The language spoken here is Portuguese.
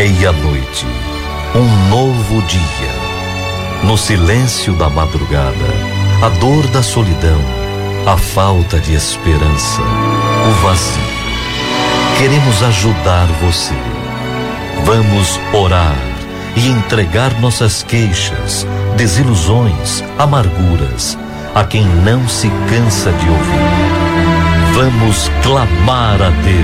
Meia-noite, um novo dia. No silêncio da madrugada, a dor da solidão, a falta de esperança, o vazio. Queremos ajudar você. Vamos orar e entregar nossas queixas, desilusões, amarguras a quem não se cansa de ouvir. Vamos clamar a Deus.